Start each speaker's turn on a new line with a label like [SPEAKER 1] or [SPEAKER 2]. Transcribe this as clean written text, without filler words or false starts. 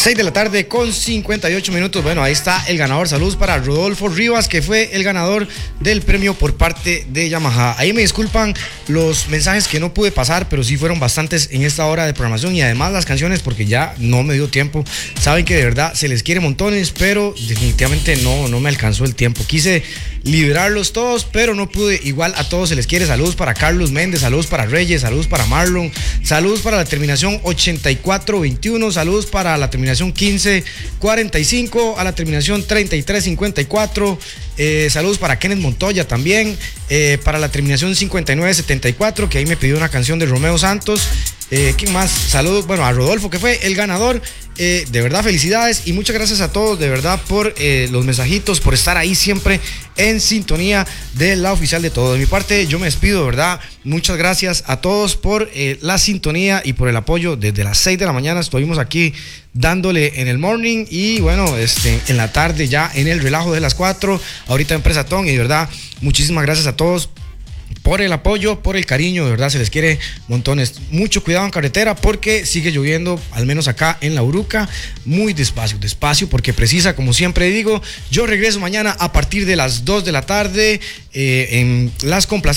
[SPEAKER 1] 6 de la tarde con 58 minutos. Bueno, ahí está el ganador. Saludos para Rodolfo Rivas, que fue el ganador del premio por parte de Yamaha. Ahí me disculpan los mensajes que no pude pasar, pero sí fueron bastantes en esta hora de programación, y además las canciones, porque ya no me dio tiempo. Saben que de verdad se les quiere montones, pero definitivamente no me alcanzó el tiempo. Quise liberarlos todos, pero no pude. Igual a todos se les quiere. Saludos para Carlos Méndez, saludos para Reyes, saludos para Marlon, saludos para la terminación 8421, saludos para la terminación 1545, a la terminación 3354, saludos para Kenneth Montoya también, para la terminación 5974, que ahí me pidió una canción de Romeo Santos. ¿Quién más? Saludos, bueno, a Rodolfo, que fue el ganador. De verdad, felicidades y muchas gracias a todos, de verdad, por los mensajitos, por estar ahí siempre en sintonía de la oficial de todo. De mi parte, yo me despido, de verdad. Muchas gracias a todos por la sintonía y por el apoyo. Desde las 6 de la mañana estuvimos aquí dándole en el morning, y bueno, en la tarde ya en el relajo de las 4, ahorita en Presatón, y de verdad, muchísimas gracias a todos por el apoyo, por el cariño, de verdad se les quiere montones. Mucho cuidado en carretera porque sigue lloviendo, al menos acá en La Uruca, muy despacio porque precisa, como siempre digo. Yo regreso mañana a partir de las 2 de la tarde en las complacencias